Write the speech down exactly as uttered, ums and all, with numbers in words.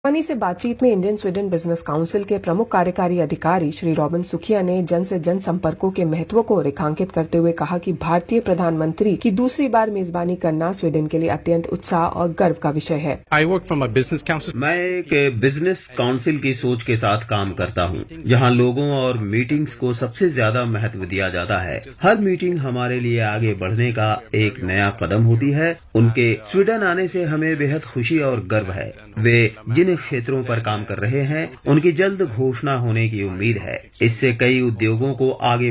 आकाशवाणी से बातचीत में इंडियन स्वीडन बिजनेस काउंसिल के प्रमुख कार्यकारी अधिकारी श्री रॉबिन सुखिया ने जन से जन संपर्कों के महत्व को रेखांकित करते हुए कहा कि भारतीय प्रधानमंत्री की दूसरी बार मेजबानी करना स्वीडन के लिए अत्यंत उत्साह और गर्व का विषय है। मैं एक बिजनेस काउंसिल की सोच के साथ काम करता हूँ, जहाँ लोगों और मीटिंग्स को सबसे ज्यादा महत्व दिया जाता है। हर मीटिंग हमारे लिए आगे बढ़ने का एक नया कदम होती है। उनके स्वीडन आने से हमें बेहद खुशी और गर्व है। वे जिन क्षेत्रों पर काम कर रहे हैं, उनकी जल्द घोषणा होने की उम्मीद है। इससे कई उद्योगों को आगे